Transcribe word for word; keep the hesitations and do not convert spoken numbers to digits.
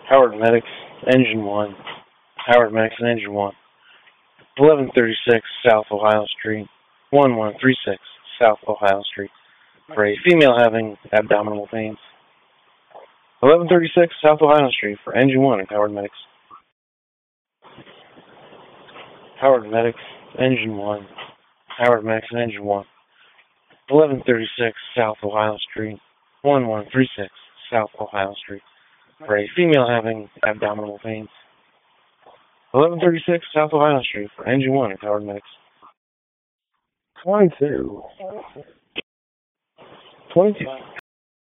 Howard Medics, Engine one. Howard Medics and Engine one. eleven thirty-six South Ohio Street. eleven thirty-six South Ohio Street. For a female having abdominal pains. eleven thirty-six South Ohio Street for Engine one and Howard Medics. Howard Medics, Engine one. Howard Medics and Engine one. eleven thirty-six South Ohio Street. eleven thirty-six South Ohio Street. For a female having abdominal pains. eleven thirty-six South Ohio Street for Engine one and Howard Medics. twenty-two. twenty-two.